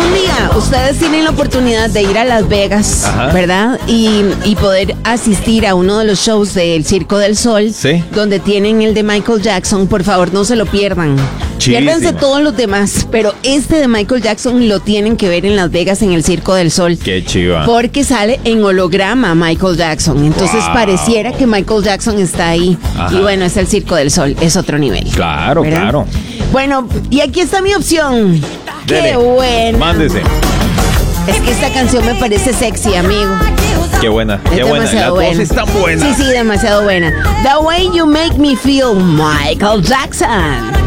algún día ustedes tienen la oportunidad de ir a Las Vegas, Ajá. ¿verdad? Y poder asistir a uno de los shows del Circo del Sol, Sí. donde tienen el de Michael Jackson, por favor, no se lo pierdan. Chidísimo. Piérdanse todos los demás, pero este de Michael Jackson lo tienen que ver en Las Vegas en el Circo del Sol. Qué chiva. Porque sale en holograma Michael Jackson. Entonces Wow. pareciera que Michael Jackson está ahí. Ajá. Y bueno, es el Circo del Sol, es otro nivel. Claro, ¿verdad? claro. Bueno, y aquí está mi opción. Dele. ¡Qué buena! Mándese. Es que esta canción me parece sexy, amigo. Qué buena, Es qué buena. Las demasiado buena. voces están buenas. Sí, demasiado buena. The Way You Make Me Feel, Michael Jackson.